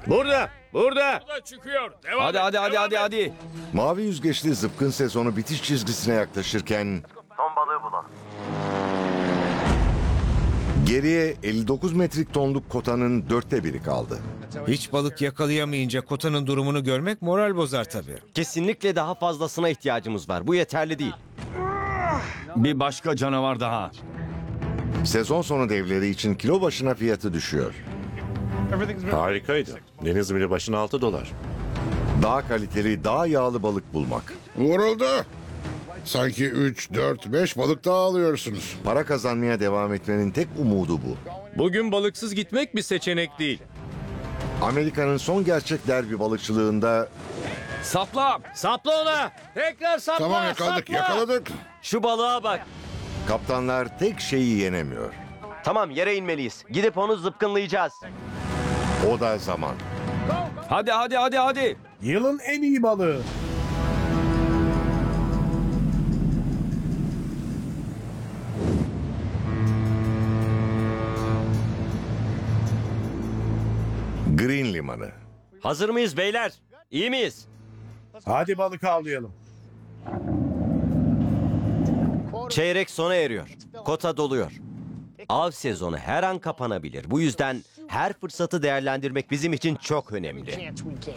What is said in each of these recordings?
Burada. Burada. Çıkıyor. Devam Hadi et, hadi hadi devam hadi et. hadi. Mavi yüzgeçli zıpkın sezonu bitiş çizgisine yaklaşırken Ton balığı bulalım. geriye 59 metrik tonluk kotanın 1/4 kaldı. Hiç balık yakalayamayınca kotanın durumunu görmek moral bozar tabii. Kesinlikle daha fazlasına ihtiyacımız var. Bu yeterli değil. Bir başka canavar daha. Sezon sonu devleri için kilo başına fiyatı düşüyor. Harikaydı. Deniz bile başına $6. Daha kaliteli, daha yağlı balık bulmak. Vuruldu. Sanki 3, 4, 5 balık daha alıyorsunuz. Para kazanmaya devam etmenin tek umudu bu. Bugün balıksız gitmek bir seçenek değil. Amerika'nın son gerçek derbi balıkçılığında Sapla. Sapla ona. Tekrar sapla. Tamam yakaladık, sapla. yakaladık. Şu balığa bak. kaptanlar tek şeyi yenemiyor. Tamam, yere inmeliyiz. Gidip onu zıpkınlayacağız. O da zaman. Hadi hadi hadi hadi. Yılın en iyi balığı. Green Limanı. Hazır mıyız beyler? İyi miyiz? Hadi balık avlayalım. Çeyrek sona eriyor. Kota doluyor. Av sezonu her an kapanabilir. Bu yüzden her fırsatı değerlendirmek bizim için çok önemli.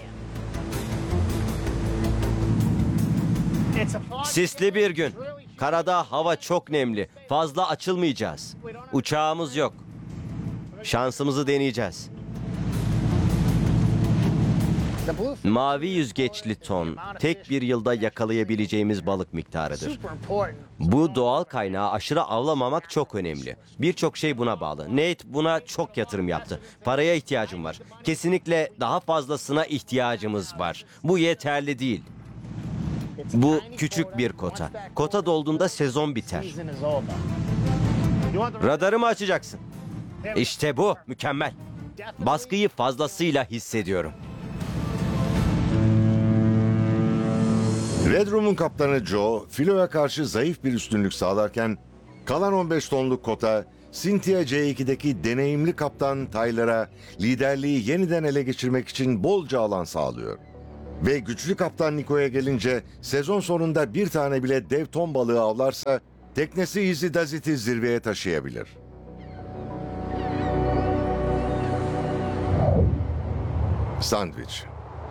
Sisli bir gün. Karada hava çok nemli. Fazla açılmayacağız. Uçağımız yok. Şansımızı deneyeceğiz. Mavi yüzgeçli ton tek bir yılda yakalayabileceğimiz balık miktarıdır. Bu doğal kaynağı aşırı avlamamak çok önemli. Birçok şey buna bağlı. Nate buna çok yatırım yaptı. Paraya ihtiyacım var. Kesinlikle daha fazlasına ihtiyacımız var. Bu yeterli değil. Bu küçük bir kota. Kota dolduğunda sezon biter. Radarımı açacaksın. İşte bu. Mükemmel. Baskıyı fazlasıyla hissediyorum. Red Room'un kaptanı Joe, filoya karşı zayıf bir üstünlük sağlarken kalan 15 tonluk kota, Cynthia C2'deki deneyimli kaptan Tyler'a liderliği yeniden ele geçirmek için bolca alan sağlıyor. Ve güçlü kaptan Nico'ya gelince sezon sonunda bir tane bile dev ton balığı avlarsa teknesi Easy Does It'i zirveye taşıyabilir. Sandviç.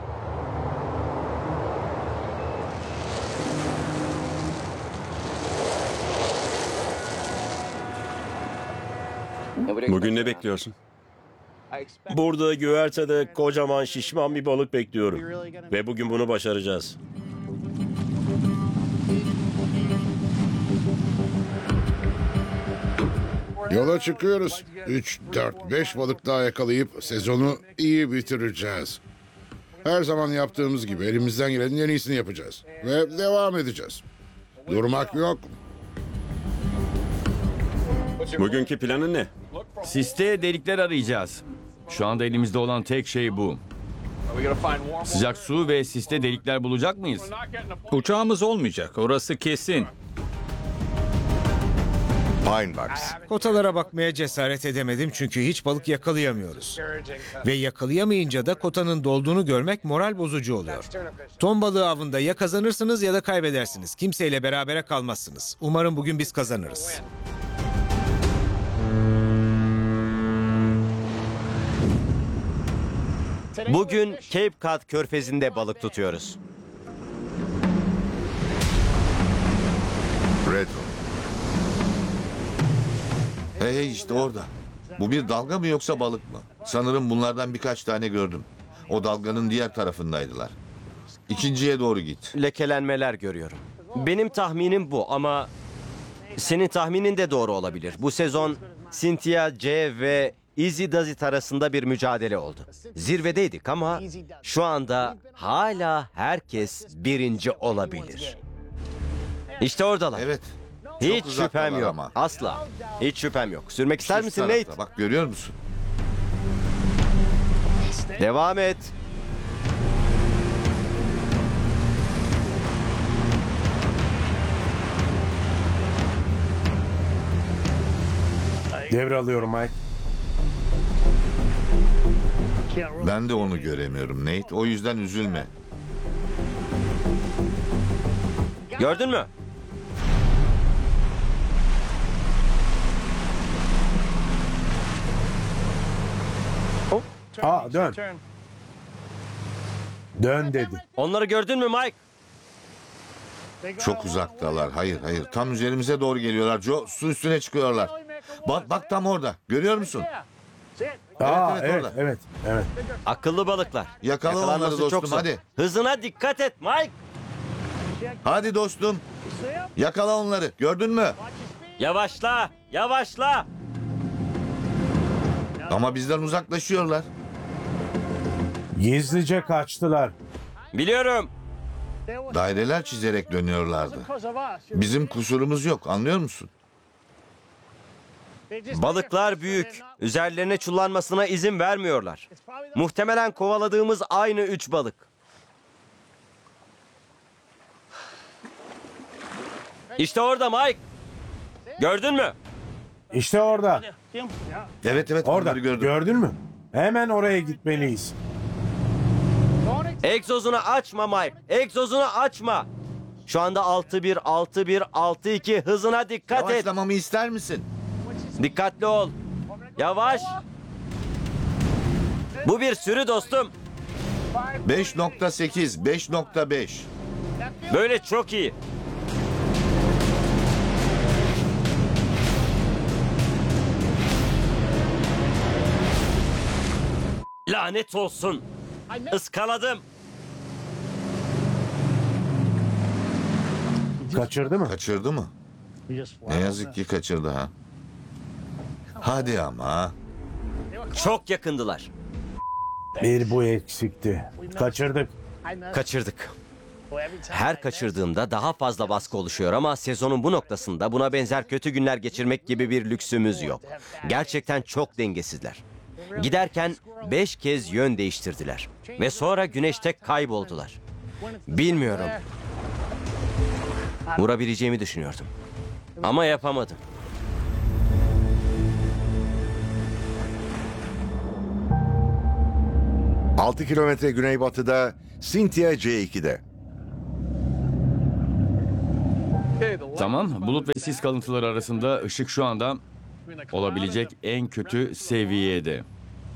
Bugün ne bekliyorsun? Burada güvertede kocaman şişman bir balık bekliyorum. Ve bugün bunu başaracağız. Yola çıkıyoruz. 3, 4, 5 balık daha yakalayıp sezonu iyi bitireceğiz. Her zaman yaptığımız gibi elimizden gelenin en iyisini yapacağız. Ve devam edeceğiz. Durmak yok. Bugünkü planın ne? Siste delikler arayacağız. Şu anda elimizde olan tek şey bu. Sıcak su ve siste delikler bulacak mıyız? Uçağımız olmayacak. Orası kesin. Pine Box. Kotalara bakmaya cesaret edemedim çünkü hiç balık yakalayamıyoruz. Ve yakalayamayınca da kotanın dolduğunu görmek moral bozucu oluyor. Ton balığı avında ya kazanırsınız ya da kaybedersiniz. Kimseyle berabere kalmazsınız. Umarım bugün biz kazanırız. Bugün Cape Cod körfezinde balık tutuyoruz. Red Room. Hey işte orada. Bu bir dalga mı yoksa balık mı? Sanırım bunlardan birkaç tane gördüm. O dalganın diğer tarafındaydılar. İkinciye doğru git. Lekelenmeler görüyorum. Benim tahminim bu ama senin tahminin de doğru olabilir. Bu sezon Cynthia C ve Easy Does It arasında bir mücadele oldu. Zirvedeydik ama şu anda hala herkes birinci olabilir. İşte oradalar. Evet. Hiç uzaktalar şüphem yok. ama. Asla. Hiç şüphem yok. Sürmek ister Şu misin tarafta. Nate? Bak görüyor musun? Devam et. Devralıyorum Mike. Ben de onu göremiyorum Nate. O yüzden üzülme. Gördün mü? Aa, dön. Dön dedi. Onları gördün mü Mike? Çok uzaktalar. Hayır hayır. Tam üzerimize doğru geliyorlar. Joe, su üstüne çıkıyorlar. Bak tam orada. Görüyor musun? Aa, evet, evet, orada. evet, evet. Akıllı balıklar. Yakala onları Yakalanması dostum, çok zor. hadi. Hızına dikkat et Mike. Hadi dostum. Yakala onları. Gördün mü? Yavaşla, yavaşla. Ama bizden uzaklaşıyorlar. Gizlice kaçtılar. Biliyorum. Daireler çizerek dönüyorlardı. Bizim kusurumuz yok. Anlıyor musun? Balıklar büyük. Üzerlerine çullanmasına izin vermiyorlar. Muhtemelen kovaladığımız aynı 3 balık. İşte orada Mike. Gördün mü? İşte orada. Evet Orada. onları gördüm. Gördün mü? Hemen oraya gitmeliyiz. Egzozunu açma Mike. Egzozunu açma. Şu anda 6-1, 6-1, 6-2 hızına dikkat et. Yavaşlamamı ister misin? Dikkatli ol. Yavaş. Bu bir sürü dostum. 5.8, 5.5. Böyle çok iyi. Lanet olsun. Iskaladım. Kaçırdı mı? Kaçırdı mı? Ne yazık ki kaçırdı ha. Hadi ama. Çok yakındılar. Bir bu eksikti. Kaçırdık. Kaçırdık. Her kaçırdığımda daha fazla baskı oluşuyor ama sezonun bu noktasında buna benzer kötü günler geçirmek gibi bir lüksümüz yok. Gerçekten çok dengesizler. Giderken 5 kez yön değiştirdiler. Ve sonra güneşte kayboldular. Bilmiyorum. Vurabileceğimi düşünüyordum. Ama yapamadım. ...6 kilometre güneybatıda Cynthia C2'de. Tamam. Bulut ve sis kalıntıları arasında ışık şu anda olabilecek en kötü seviyede.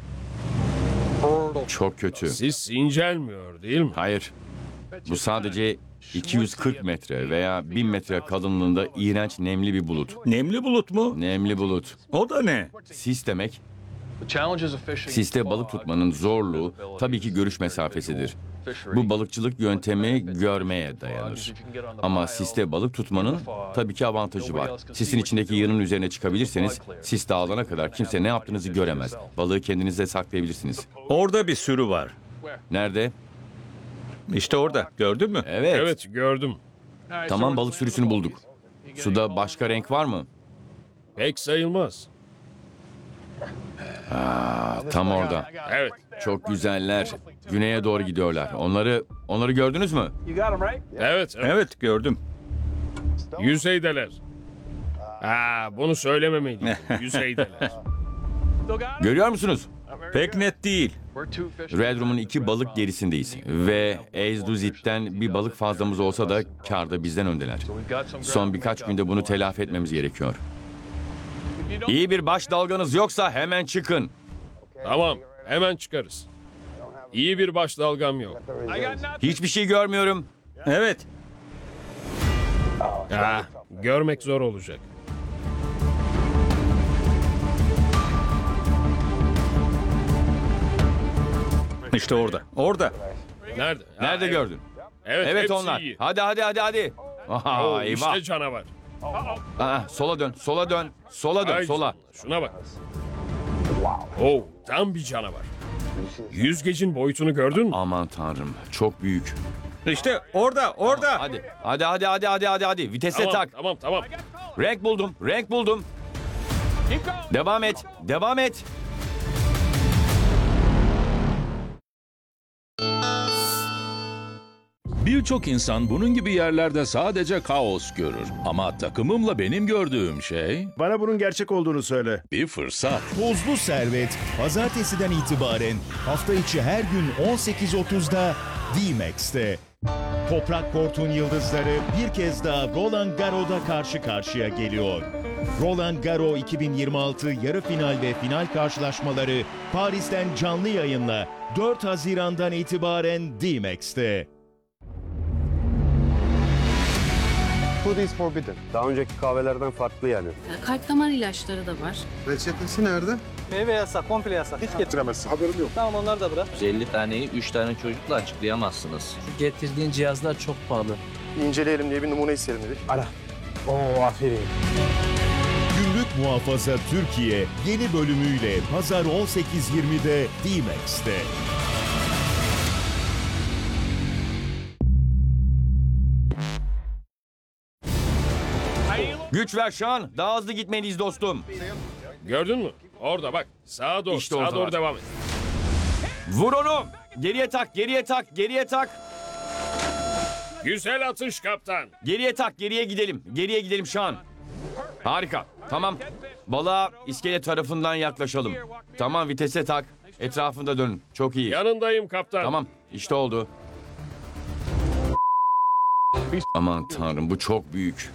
Çok kötü. Sis incelmiyor değil mi? Hayır. Bu sadece 240 metre veya 1000 metre kalınlığında iğrenç nemli bir bulut. Nemli bulut mu? Nemli bulut. O da ne? Sis demek. Siste balık tutmanın zorluğu tabii ki görüş mesafesidir. Bu balıkçılık yöntemi görmeye dayanır. Ama siste balık tutmanın tabii ki avantajı var. Sisin içindeki yığının üzerine çıkabilirseniz sis dağılana kadar kimse ne yaptığınızı göremez. Balığı kendinizde saklayabilirsiniz. Orada bir sürü var. Nerede? İşte orada. Gördün mü? Evet. Evet gördüm. Tamam, balık sürüsünü bulduk. Suda başka renk var mı? Pek sayılmaz. Tam orada. Evet. Çok güzeller. Güneye doğru gidiyorlar. Onları gördünüz mü? Evet. Evet, gördüm. Yüzeydeler. Bunu söylememeliyim. Yüzeydeler. Görüyor musunuz? Pek net değil. Red Room'un 2 balık gerisindeyiz. Ve Ezduzit'ten bir balık fazlamız olsa da kârda bizden öndeler. Son birkaç günde bunu telafi etmemiz gerekiyor. İyi bir baş dalganız yoksa hemen çıkın. Tamam. Hemen çıkarız. İyi bir baş dalgam yok. Hiçbir şey görmüyorum. Evet. Görmek zor olacak. İşte orada. Orada. Nerede? Nerede gördün? Evet, Evet hepsi onlar. iyi. Hadi. Aha, eyvah. İşte canavar. Sola dön. Sola dön. Ay, Sola. Şuna bak. Tam bir canavar. Yüzgecin boyutunu gördün mü? Aman tanrım. Çok büyük. İşte orada. Hadi. Vitese tak. Tamam. Renk buldum. Devam et. Birçok insan bunun gibi yerlerde sadece kaos görür. Ama takımımla benim gördüğüm şey Bana bunun gerçek olduğunu söyle. bir fırsat. Tozlu Servet, pazartesiden itibaren hafta içi her gün 18.30'da D-Max'te. Toprak Kort'un yıldızları bir kez daha Roland Garros'da karşı karşıya geliyor. Roland Garros 2026 yarı final ve final karşılaşmaları Paris'ten canlı yayınla 4 Haziran'dan itibaren D-Max'te. Food is forbidden. Daha önceki kahvelerden farklı yani. Kalp damar ilaçları da var. Reçetesi nerede? Meyve yasak, komple yasak. Hiç getiremezsin. Haberim yok. Tamam onları da bırak. 50 taneyi 3 tane çocukla açıklayamazsınız. Getirdiğin cihazlar çok pahalı. İnceleyelim diye bir numune isteyelim dedik. Ara. Oo aferin. Gümrük Muhafaza Türkiye yeni bölümüyle Pazar 18.20'de D-Max'te. Güç ver Sean. Daha hızlı gitmeliyiz dostum. Gördün mü? Orada bak. Sağa doğru. İşte sağa orada doğru var. devam et. Vur onu. Geriye tak, geriye tak, geriye tak. Güzel atış kaptan. Geriye tak, geriye gidelim. Geriye gidelim Sean. Harika. Tamam. Balığa iskele tarafından yaklaşalım. Tamam, vitese tak. Etrafında dönün. Çok iyi. Yanındayım kaptan. Tamam. İşte oldu. Aman tanrım, bu çok büyük.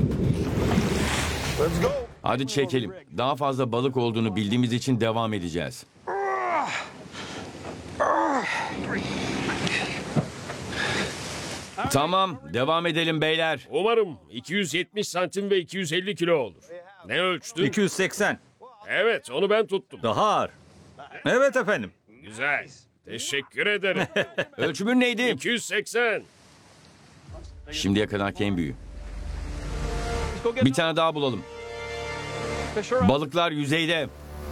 Hadi çekelim. Daha fazla balık olduğunu bildiğimiz için devam edeceğiz. Tamam, devam edelim beyler. Umarım 270 santim ve 250 kilo olur. Ne ölçtün? 280. Evet, onu ben tuttum. Daha ağır. Evet efendim. Güzel. Teşekkür ederim. Ölçümün neydi? 280. Şimdiye kadarki en büyüğü. Bir tane daha bulalım. Balıklar yüzeyde.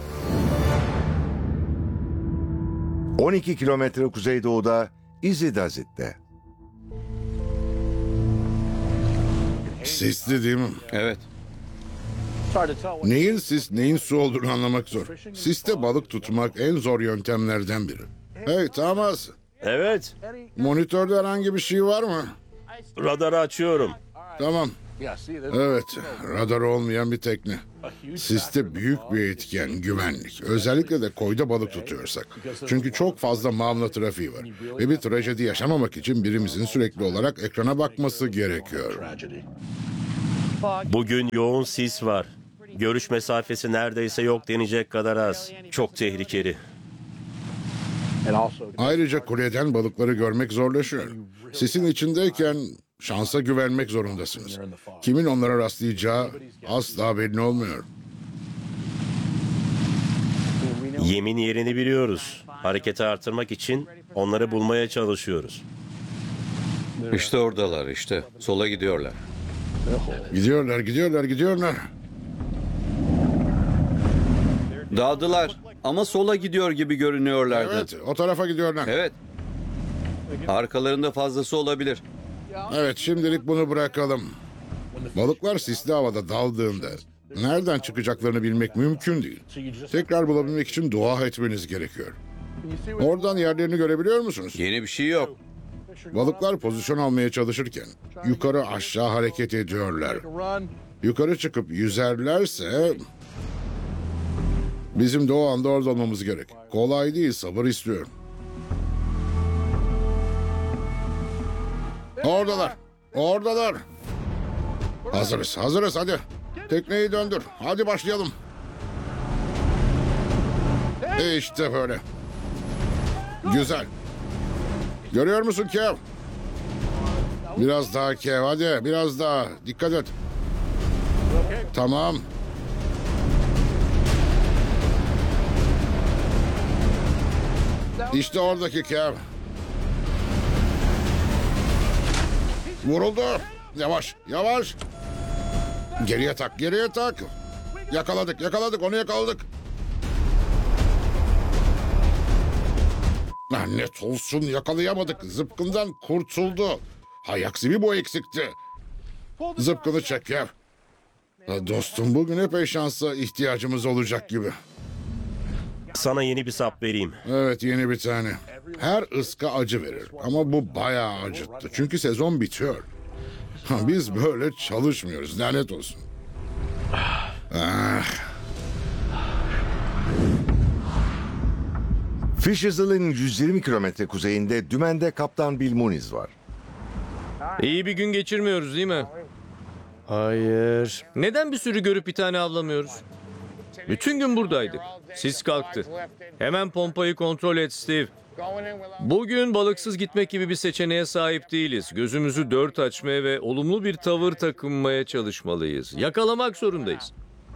12 kilometre kuzeydoğuda Izidazit'te. Sisli değil mi? Evet. Neyin sis, neyin su olduğunu anlamak zor. Siste balık tutmak en zor yöntemlerden biri. Hey Thomas, Evet. monitörde herhangi bir şey var mı? Radarı açıyorum. Tamam. Evet, radarı olmayan bir tekne. Siste büyük bir etken güvenlik. Özellikle de koyda balık tutuyorsak. Çünkü çok fazla mavna trafiği var. Ve bir trajedi yaşamamak için birimizin sürekli olarak ekrana bakması gerekiyor. Bugün yoğun sis var. Görüş mesafesi neredeyse yok denecek kadar az. Çok tehlikeli. Ayrıca kuleden balıkları görmek zorlaşıyor. Sisin içindeyken şansa güvenmek zorundasınız. Kimin onlara rastlayacağı asla belli olmuyor. Yemin yerini biliyoruz. Hareketi artırmak için onları bulmaya çalışıyoruz. İşte oradalar işte. Sola gidiyorlar. Gidiyorlar. Dağıldılar ama sola gidiyor gibi görünüyorlardı. Evet, o tarafa gidiyorlar. Evet. Arkalarında fazlası olabilir. Evet, şimdilik bunu bırakalım. Balıklar sisli havada daldığında nereden çıkacaklarını bilmek mümkün değil. Tekrar bulabilmek için dua etmeniz gerekiyor. Oradan yerlerini görebiliyor musunuz? Yeni bir şey yok. Balıklar pozisyon almaya çalışırken yukarı aşağı hareket ediyorlar. Yukarı çıkıp yüzerlerse bizim de o anda orada olmamız gerek. Kolay değil, sabır istiyor. Oradalar. Hazırız hadi. Tekneyi döndür. Hadi başlayalım. İşte böyle. Güzel. Görüyor musun Kev? Biraz daha Kev, hadi biraz daha. Dikkat et. Tamam. İşte oradaki Kev. Vuruldu. Yavaş. Geriye tak. Yakaladık, onu yakaladık. Lanet olsun, yakalayamadık. Zıpkından kurtuldu. Hay aksi bir bu eksikti. Zıpkını çek ya. Dostum, bugün epey şansa ihtiyacımız olacak gibi. Sana yeni bir sap vereyim. Evet, yeni bir tane. Her ıska acı verir ama bu bayağı acıttı. Çünkü sezon bitiyor. Biz böyle çalışmıyoruz. Lanet olsun. Fishers'ın 120 kilometre kuzeyinde dümende Kaptan Bill Muniz var. İyi bir gün geçirmiyoruz değil mi? Hayır. Neden bir sürü görüp bir tane avlamıyoruz? Bütün gün buradaydık. Sis kalktı. Hemen pompayı kontrol et Steve. Bugün balıksız gitmek gibi bir seçeneğe sahip değiliz. Gözümüzü dört açmaya ve olumlu bir tavır takınmaya çalışmalıyız. Yakalamak zorundayız.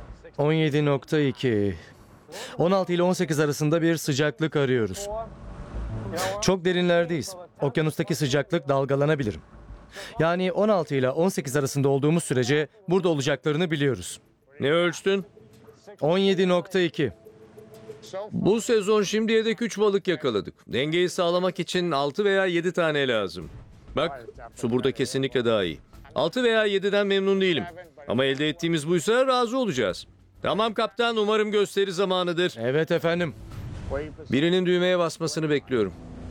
17.2. 16 ile 18 arasında bir sıcaklık arıyoruz. Çok derinlerdeyiz. Okyanustaki sıcaklık dalgalanabilir. Yani 16 ile 18 arasında olduğumuz sürece burada olacaklarını biliyoruz. Ne ölçtün? 17.2. Bu sezon şimdiye dek 3 balık yakaladık. Dengeyi sağlamak için 6 veya 7 tane lazım. Bak, su burada kesinlikle daha iyi. 6 veya 7'den memnun değilim. Ama elde ettiğimiz buysa razı olacağız. Tamam kaptan, umarım gösteri zamanıdır. Evet efendim. Birinin düğmeye basmasını bekliyorum.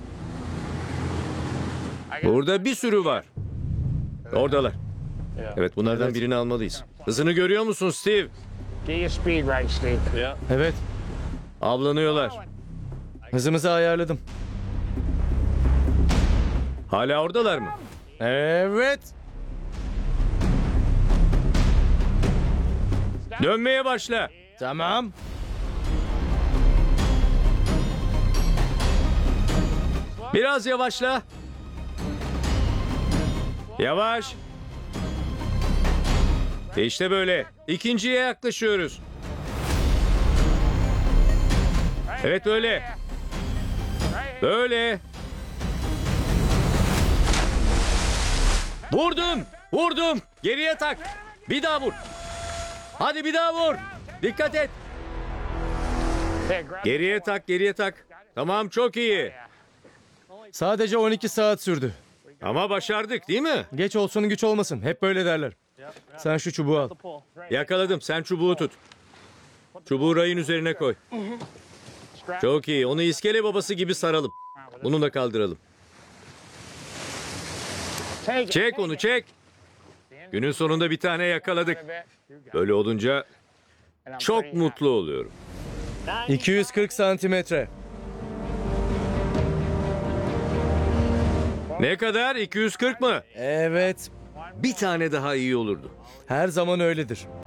Burada bir sürü var. Oradalar. Evet, bunlardan birini almalıyız. Hızını görüyor musun Steve? Evet. Avlanıyorlar. Hızımızı ayarladım. Hala oradalar mı? Evet. Dönmeye başla. Tamam. Biraz yavaşla. Yavaş. İşte böyle. İkinciye yaklaşıyoruz. Evet böyle. Böyle. Vurdum. Vurdum. Geriye tak. Bir daha vur. Hadi bir daha vur. Dikkat et. Geriye tak, geriye tak. Tamam, çok iyi. Sadece 12 saat sürdü. Ama başardık değil mi? Geç olsun güç olmasın. Hep böyle derler. Sen şu çubuğu al. Yakaladım. Sen çubuğu tut. Çubuğu rayın üzerine koy. Çok iyi. Onu iskele babası gibi saralım. Bunu da kaldıralım. Çek onu, çek. Günün sonunda bir tane yakaladık. Böyle olunca çok mutlu oluyorum. 240 santimetre. Ne kadar? 240 mı? Evet. Bir tane daha iyi olurdu. Her zaman öyledir.